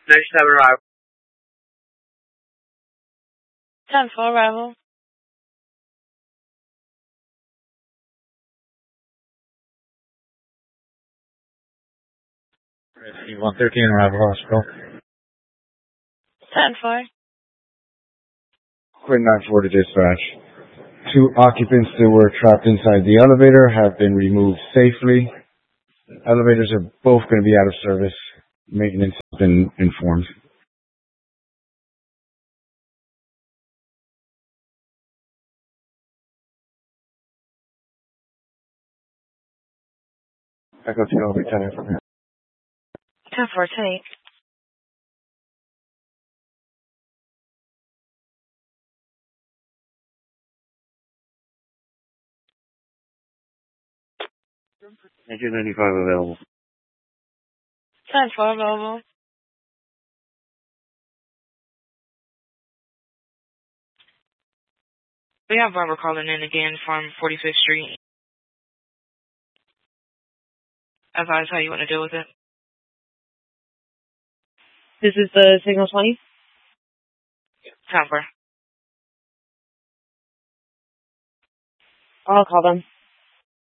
97 arrival. 10 for arrival. Rescue 113 arrival hospital. 10 for. Quinn 94 to dispatch. 2 occupants that were trapped inside the elevator have been removed safely. Elevators are both going to be out of service. Maintenance has been informed. Echo 2, Lieutenant. 10 for take. Engine 95 available. 10 for available. We have Barbara calling in again from 45th Street. Advise how you want to deal with it. This is the Signal 20? 10 for. I'll call them.